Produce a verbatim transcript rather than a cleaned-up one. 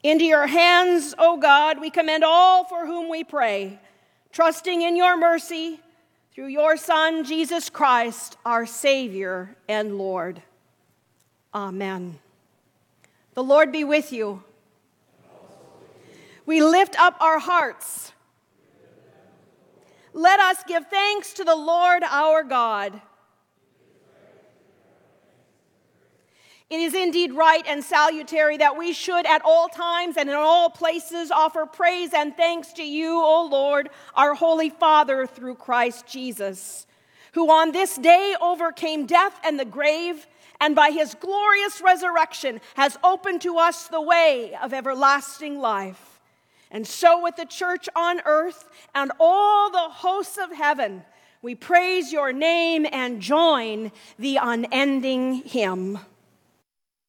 Into your hands, O God, we commend all for whom we pray, trusting in your mercy through your Son, Jesus Christ, our Savior and Lord. Amen. The Lord be with you. We lift up our hearts. Let us give thanks to the Lord our God. It is indeed right and salutary that we should at all times and in all places offer praise and thanks to you, O Lord, our Holy Father, through Christ Jesus, who on this day overcame death and the grave, and by his glorious resurrection has opened to us the way of everlasting life. And so with the church on earth and all the hosts of heaven, we praise your name and join the unending hymn.